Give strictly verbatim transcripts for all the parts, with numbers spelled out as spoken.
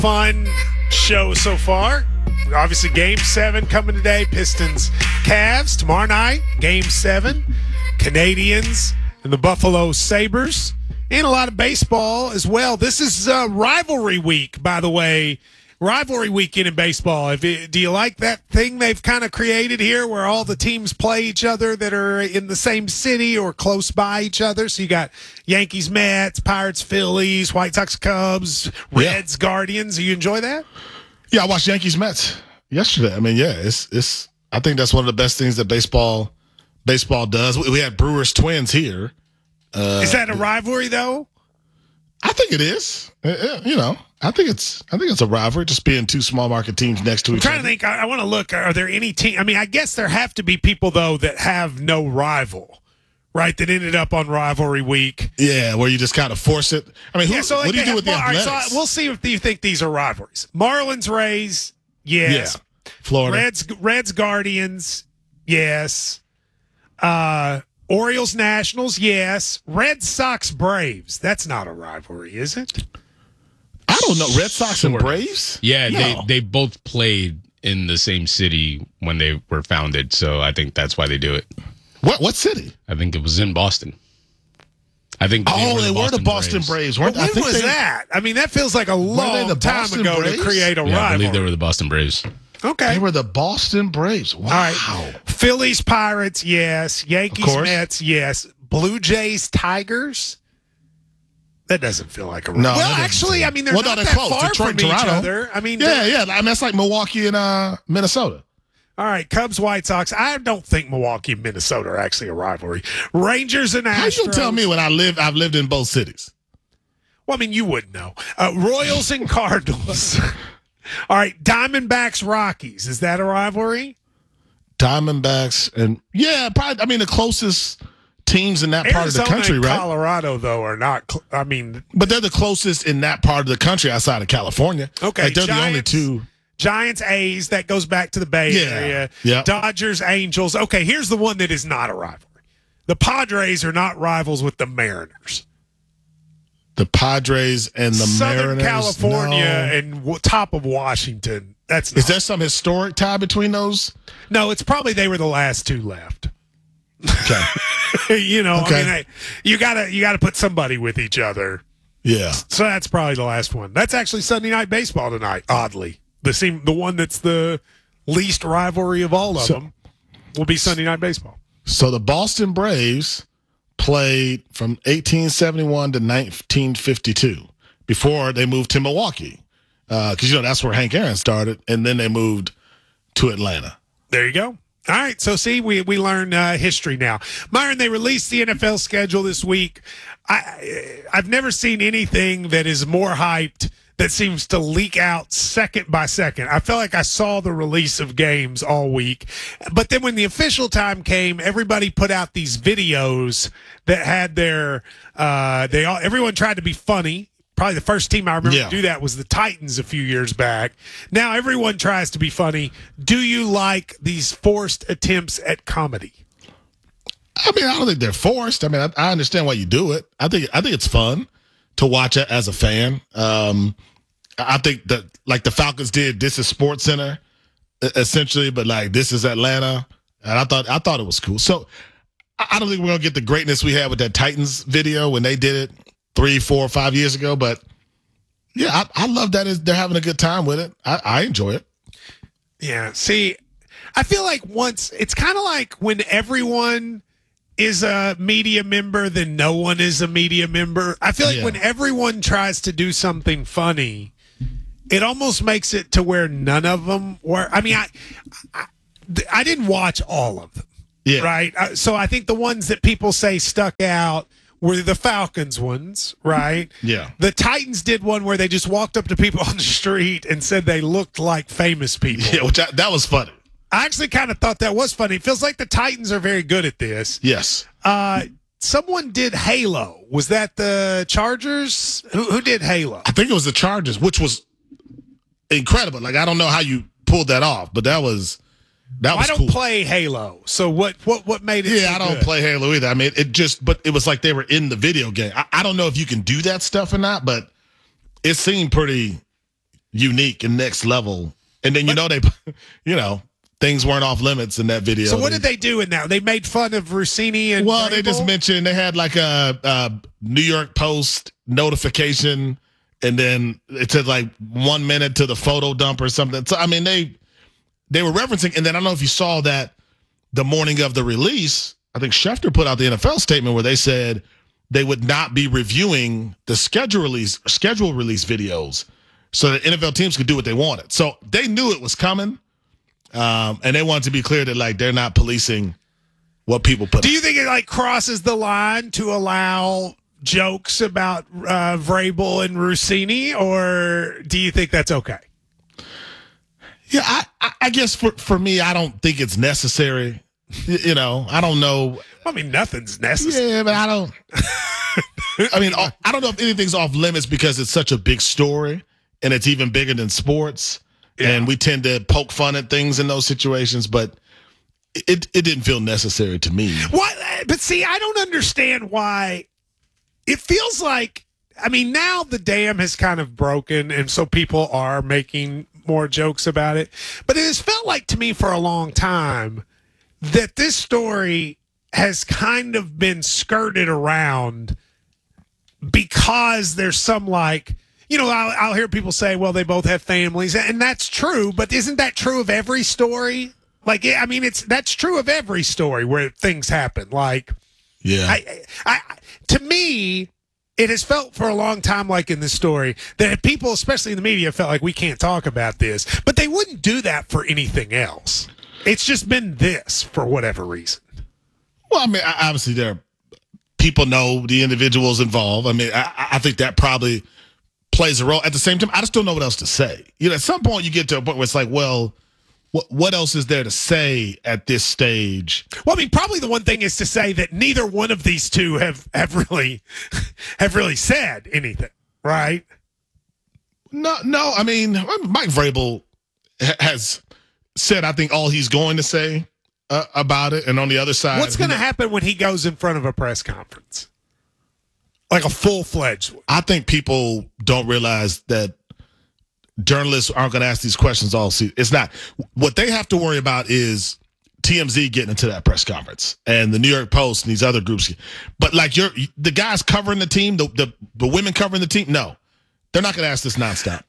Fun show so far. Obviously, game seven coming today. Pistons, Cavs. Tomorrow night, game seven. Canadians and the Buffalo Sabres. And a lot of baseball as well. This is uh, rivalry week, by the way. Rivalry weekend in baseball. If it, do you like that thing they've kind of created here where all the teams play each other that are in the same city or close by each other? So you got Yankees, Mets, Pirates, Phillies, White Sox, Cubs, Reds, yeah. Guardians. Do you enjoy that? Yeah, I watched Yankees, Mets yesterday. I mean, yeah, it's it's. I think that's one of the best things that baseball baseball does. We, we had Brewers Twins here. Uh, is that a rivalry though? I think it is. Uh, you know, I think it's. I think it's a rivalry, just being two small market teams next to I'm each trying other. to think. I, I want to look. Are there any team? I mean, I guess there have to be people though that have no rival, right? That ended up on rivalry week. Yeah, where you just kind of force it. I mean, who, yeah, so like what do you do with the Mar- Athletics? right, so we'll see if you think these are rivalries. Marlins, Rays, yes. Yeah. Florida. Reds, Reds, Guardians, yes. Uh, Orioles, Nationals, yes. Red Sox, Braves. That's not a rivalry, is it? I don't know. Red Sox and Braves? Yeah, no. they they both played in the same city when they were founded, so I think that's why they do it. What what city? I think it was in Boston. I think they oh, were they the were the Boston Boston Braves. Braves, weren't When I think was they, that? I mean, that feels like a long the time Boston ago Braves? to create a Yeah, I rivalry. believe they were the Boston Braves. Okay. They were the Boston Braves. Wow. All right. Phillies, Pirates, yes. Yankees, course. Mets, yes. Blue Jays, Tigers. That doesn't feel like a rivalry. No, well, that doesn't actually, feel- I mean, they're Well, no, not they're that close. far Detroit, from each Toronto. other. I mean, Yeah, yeah. I mean, that's like Milwaukee and uh, Minnesota. all right, Cubs, White Sox. I don't think Milwaukee and Minnesota are actually a rivalry. Rangers and Astros. How you tell me when I live? I've lived in both cities. Well, I mean, you wouldn't know. Uh, Royals and Cardinals. All right, Diamondbacks, Rockies. Is that a rivalry? Diamondbacks and yeah, probably. I mean, the closest teams in that part Arizona of the country, and right? Colorado, though, are not. Cl- I mean, But they're the closest in that part of the country outside of California. Okay, like they're Giants, the only two. Giants, A's. That goes back to the Bay Yeah, Area. yeah. Dodgers, Angels. Okay, here's the one that is not a rivalry. The Padres are not rivals with the Mariners. The Padres and the Southern Mariners. California no. and w- top of Washington. That's not. Is there some historic tie between those? No, it's probably they were the last two left. Okay. you know, Okay. I mean, I, you gotta you gotta put somebody with each other. Yeah. So that's probably the last one. That's actually Sunday Night Baseball tonight. Oddly, the seem the one that's the least rivalry of all of So- them will be Sunday Night Baseball. So the Boston Braves played from eighteen seventy-one to nineteen fifty-two before they moved to Milwaukee. Because, you know, that's where Hank Aaron started. And then they moved to Atlanta. There you go. All right, so see, we we learn uh, history now. Myron, they released the N F L schedule this week. I I've never seen anything that is more hyped that seems to leak out second by second. I felt like I saw the release of games all week, but then when the official time came, everybody put out these videos that had their uh, they all everyone tried to be funny. Probably the first team I remember Yeah. to do that was the Titans a few years back. Now everyone tries to be funny. Do you like these forced attempts at comedy? I mean, I don't think they're forced. I mean, I, I understand why you do it. I think I think it's fun to watch it as a fan. Um, I think that like the Falcons did, this is Sports Center essentially, but like this is Atlanta, and I thought I thought it was cool. So I, I don't think we're gonna get the greatness we had with that Titans video when they did it three, four, five years ago. But yeah, I, I love that is they're having a good time with it. I, I enjoy it. Yeah. See, I feel like once it's kind of like when everyone is a media member, then no one is a media member. I feel like Yeah. when everyone tries to do something funny, it almost makes it to where none of them were. I mean, I, I, I didn't watch all of them. Yeah. Right. Uh, So I think the ones that people say stuck out were the Falcons ones, right? Yeah. The Titans did one where they just walked up to people on the street and said they looked like famous people. Yeah, which I, that was funny. I actually kind of thought that was funny. It feels like the Titans are very good at this. Yes. Uh, someone did Halo. Was that the Chargers? Who, who did Halo? I think it was the Chargers, which was incredible. Like, I don't know how you pulled that off, but that was that Well, was I don't cool. play Halo, so what? What? What made it? Yeah, so I don't good? play Halo either. I mean, it just, but it was like they were in the video game. I, I don't know if you can do that stuff or not, but it seemed pretty, unique and next level. And then, you know, they, you know, things weren't off limits in that video. So what did they do in that? They made fun of Rossini and Well, Vrabel? they just mentioned they had like a, a New York Post notification, and then it said like one minute to the photo dump or something. So, I mean, they they were referencing, and then I don't know if you saw that the morning of the release, I think Schefter put out the N F L statement where they said they would not be reviewing the schedule release schedule release videos so that N F L teams could do what they wanted. So they knew it was coming, um, and they wanted to be clear that like they're not policing what people put. Do out. you think it like crosses the line to allow jokes about uh, Vrabel and Rossini, or do you think that's okay? Yeah, I, I, I guess for, for me, I don't think it's necessary. You, you know, I don't know. I mean, nothing's necessary. Yeah, but I don't. I mean, I don't know if anything's off limits because it's such a big story and it's even bigger than sports. Yeah. And we tend to poke fun at things in those situations, but it it didn't feel necessary to me. What? But see, I don't understand why. It feels like, I mean, now the dam has kind of broken, and so people are making more jokes about it. But it has felt like to me for a long time that this story has kind of been skirted around because there's some like, you know, I'll, I'll hear people say, well, they both have families, and that's true, but isn't that true of every story? Like, I mean, it's that's true of every story where things happen. Like, yeah, I, I, to me, it has felt for a long time, like in this story, that people, especially in the media, felt like we can't talk about this, but they wouldn't do that for anything else. It's just been this for whatever reason. Well, I mean, obviously there are people know the individuals involved. I mean, I, I think that probably plays a role. At the same time, I just don't know what else to say. You know, at some point you get to a point where it's like, well, what what else is there to say at this stage? Well, I mean, probably the one thing is to say that neither one of these two have, have really have really said anything, right? No, no. I mean, Mike Vrabel has said, I think, all he's going to say uh, about it. And on the other side, what's going to happen when he goes in front of a press conference? Like a full-fledged one. I think people don't realize that journalists aren't going to ask these questions all season. It's not. What they have to worry about is T M Z getting into that press conference and the New York Post and these other groups. But like you're the guys covering the team, the, the, the women covering the team, no, they're not going to ask this nonstop.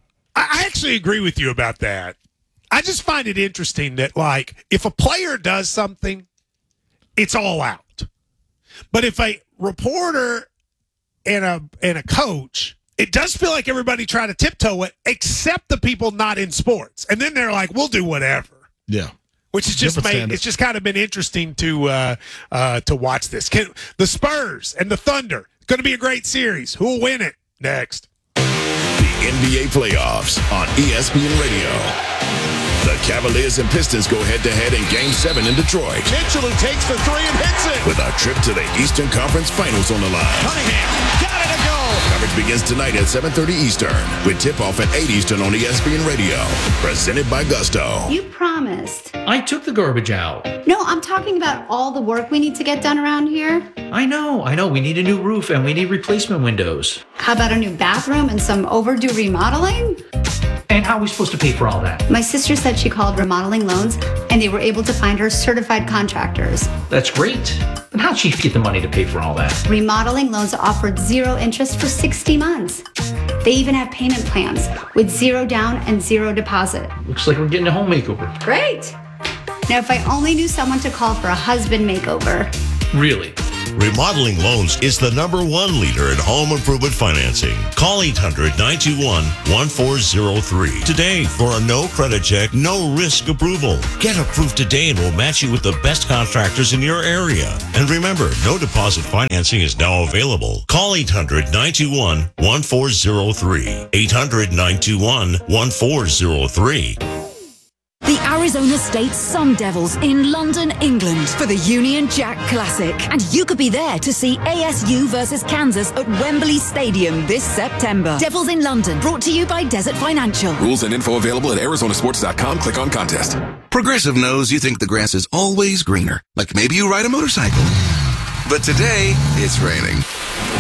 I actually agree with you about that. I just find it interesting that, like, if a player does something, it's all out. But if a reporter and a and a coach, it does feel like everybody try to tiptoe it, except the people not in sports. And then they're like, we'll do whatever. Yeah. Which is just made, it's just kind of been interesting to uh, uh, to watch this. Can, the Spurs and the Thunder, going to be a great series. Who will win it? Next. The N B A playoffs on E S P N Radio. The Cavaliers and Pistons go head-to-head in Game seven in Detroit. Mitchell, who takes the three and hits it. With a trip to the Eastern Conference Finals on the line. Cunningham, got it to go. Coverage begins tonight at seven thirty Eastern, with tip-off at eight Eastern on E S P N Radio. Presented by Gusto. You promised. I took the garbage out. No, I'm talking about all the work we need to get done around here. I know, I know. We need a new roof and we need replacement windows. How about a new bathroom and some overdue remodeling? And how are we supposed to pay for all that? My sister said she called Remodeling Loans and they were able to find her certified contractors. That's great. And how'd she get the money to pay for all that? Remodeling Loans offered zero interest for sixty months. They even have payment plans with zero down and zero deposit. Looks like we're getting a home makeover. Great. Now, if I only knew someone to call for a husband makeover. Really? Remodeling Loans is the number one leader in home improvement financing. Call eight hundred, nine two one, one four zero three today for a no credit check, no risk approval. Get approved today and we'll match you with the best contractors in your area. And remember, no deposit financing is now available. Call eight hundred, nine two one, one four zero three. eight hundred, nine two one, one four zero three. The Arizona State Sun Devils in London, England for the Union Jack Classic. And you could be there to see A S U versus Kansas at Wembley Stadium this September. Devils in London, brought to you by Desert Financial. Rules and info available at Arizona Sports dot com. Click on contest. Progressive knows you think the grass is always greener. Like maybe you ride a motorcycle. But today, it's raining.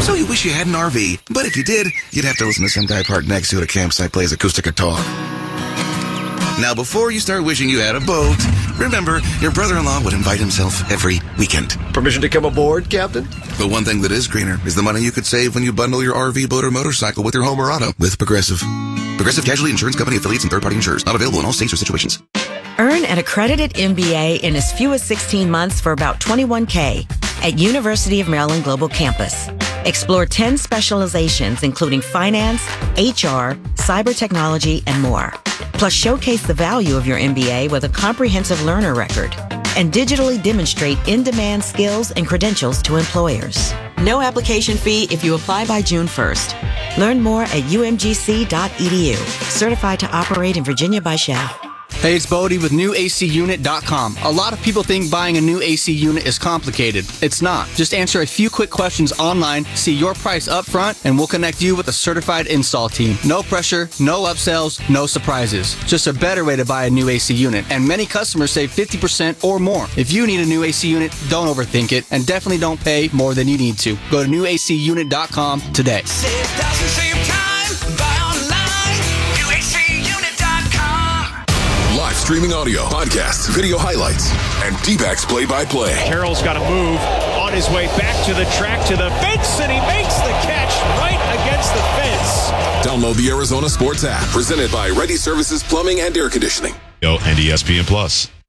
So you wish you had an R V, but if you did, you'd have to listen to some guy parked next to it at a campsite plays acoustic guitar. Now, before you start wishing you had a boat, remember, your brother-in-law would invite himself every weekend. Permission to come aboard, Captain? But one thing that is greener is the money you could save when you bundle your R V, boat, or motorcycle with your home or auto with Progressive. Progressive Casualty Insurance Company affiliates and third-party insurers. Not available in all states or situations. Earn an accredited M B A in as few as sixteen months for about twenty-one thousand dollars at University of Maryland Global Campus. Explore ten specializations, including finance, H R, cyber technology, and more. Plus, showcase the value of your M B A with a comprehensive learner record and digitally demonstrate in-demand skills and credentials to employers. No application fee if you apply by June first. Learn more at U M G C dot E D U. Certified to operate in Virginia by Shell. Hey, it's Bodie with new A C unit dot com. A lot of people think buying a new A C unit is complicated. It's not. Just answer a few quick questions online, see your price up front, and we'll connect you with a certified install team. No pressure, no upsells, no surprises. Just a better way to buy a new A C unit. And many customers save fifty percent or more. If you need a new A C unit, don't overthink it, and definitely don't pay more than you need to. Go to new A C unit dot com today. Save thousands, save time. Buy online. new A C unit dot com. Live streaming audio, podcasts, video highlights, and D-backs play-by-play. Carroll's got to move on his way back to the track, to the fence, and he makes the catch right against the fence. Download the Arizona Sports app, presented by Ready Services Plumbing and Air Conditioning. And E S P N Plus.